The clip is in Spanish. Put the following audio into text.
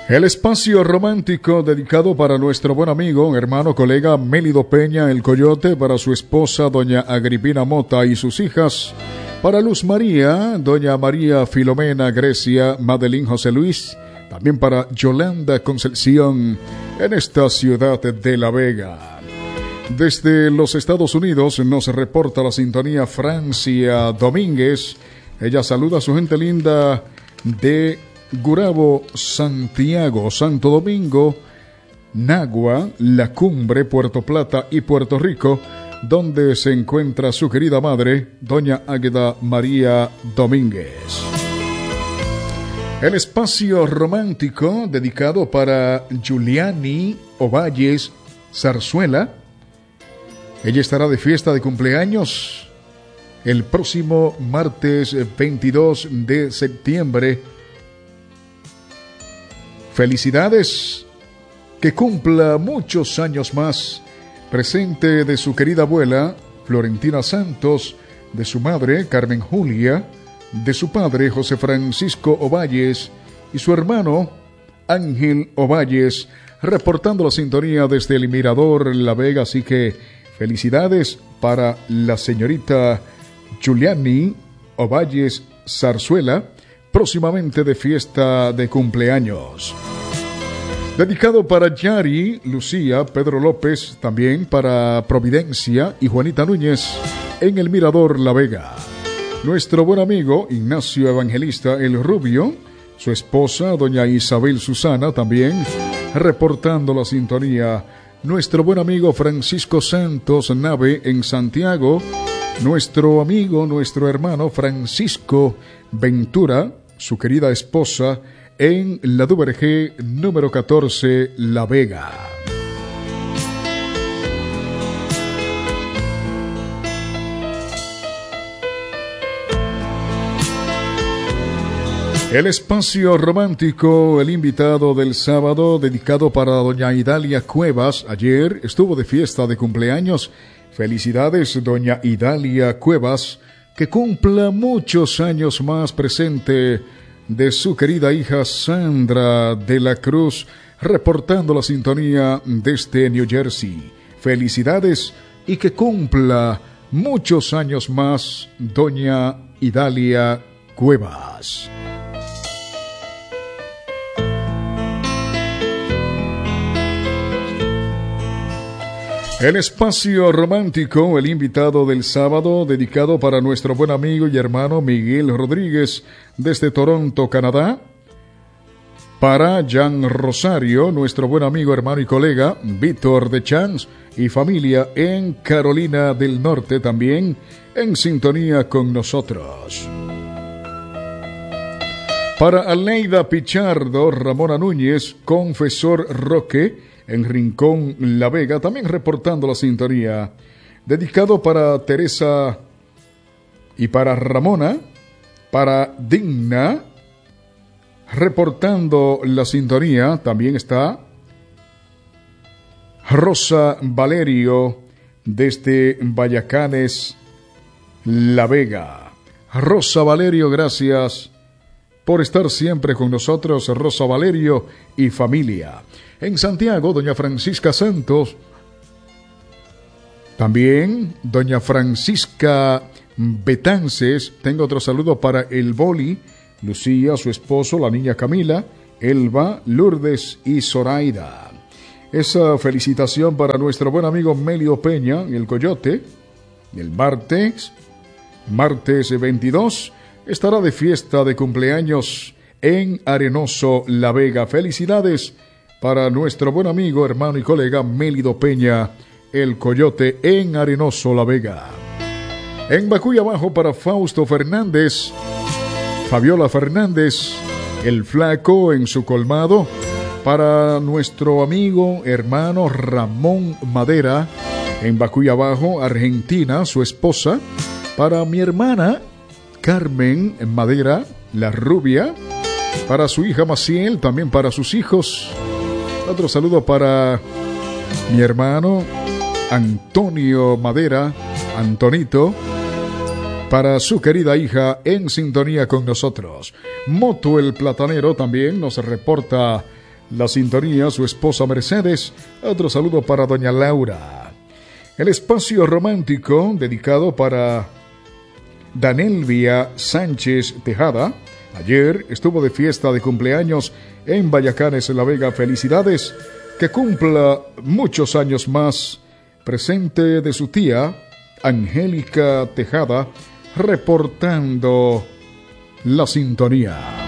El espacio romántico dedicado para nuestro buen amigo, hermano, colega Mélido Peña, el Coyote, para su esposa, doña Agripina Mota, y sus hijas, para Luz María, doña María Filomena Grecia, Madeline José Luis, también para Yolanda Concepción, en esta ciudad de La Vega. Desde los Estados Unidos nos reporta la sintonía Francia Domínguez. Ella saluda a su gente linda de Gurabo, Santiago, Santo Domingo, Nagua, La Cumbre, Puerto Plata y Puerto Rico, donde se encuentra su querida madre, doña Águeda María Domínguez. El espacio romántico dedicado para Giuliani Ovalles Zarzuela. Ella estará de fiesta de cumpleaños el próximo martes 22 de septiembre. Felicidades, que cumpla muchos años más. Presente de su querida abuela, Florentina Santos, de su madre, Carmen Julia, de su padre, José Francisco Ovalles, y su hermano, Ángel Ovalles, reportando la sintonía desde el Mirador La Vega. Así que felicidades para la señorita Giuliani Ovalles Zarzuela, próximamente de fiesta de cumpleaños. Dedicado para Yari, Lucía, Pedro López, también para Providencia y Juanita Núñez en el Mirador La Vega. Nuestro buen amigo Ignacio Evangelista El Rubio, su esposa doña Isabel Susana, también reportando la sintonía. Nuestro buen amigo Francisco Santos Nave en Santiago, nuestro amigo, nuestro hermano Francisco Ventura, su querida esposa, en la Duvergé número 14, La Vega. El espacio romántico, el invitado del sábado, dedicado para doña Idalia Cuevas. Ayer estuvo de fiesta de cumpleaños. Felicidades, doña Idalia Cuevas, que cumpla muchos años más. Presente de su querida hija Sandra de la Cruz, reportando la sintonía desde New Jersey. Felicidades y que cumpla muchos años más, doña Idalia Cuevas. El espacio romántico, el invitado del sábado, dedicado para nuestro buen amigo y hermano Miguel Rodríguez, desde Toronto, Canadá. Para Jan Rosario, nuestro buen amigo, hermano y colega, Víctor de Chans y familia en Carolina del Norte, también en sintonía con nosotros. Para Aleida Pichardo, Ramona Núñez, Confesor Roque, en Rincón La Vega, también reportando la sintonía. Dedicado para Teresa y para Ramona, para Digna, reportando la sintonía. También está Rosa Valerio desde Vallacanes, La Vega. Rosa Valerio, gracias por estar siempre con nosotros, Rosa Valerio y familia. En Santiago, doña Francisca Santos. También doña Francisca Betances. Tengo otro saludo para el Boli, Lucía, su esposo, la niña Camila, Elba, Lourdes y Zoraida. Esa felicitación para nuestro buen amigo Melio Peña, el Coyote. El martes 22, estará de fiesta de cumpleaños en Arenoso, La Vega. Felicidades para nuestro buen amigo, hermano y colega Mélido Peña, el Coyote, en Arenoso, La Vega. En Bacuy Abajo para Fausto Fernández, Fabiola Fernández, el Flaco en su colmado. Para nuestro amigo, hermano Ramón Madera, en Bacuy Abajo, Argentina, su esposa. Para mi hermana Carmen Madera, la rubia. Para su hija Maciel, también para sus hijos. Otro saludo para mi hermano Antonio Madera, Antonito, para su querida hija en sintonía con nosotros. Moto el Platanero también nos reporta la sintonía, su esposa Mercedes. Otro saludo para doña Laura. El espacio romántico dedicado para Danelvia Sánchez Tejada. Ayer estuvo de fiesta de cumpleaños en Vallacanes, en La Vega. Felicidades, que cumpla muchos años más. Presente de su tía Angélica Tejada, reportando la sintonía.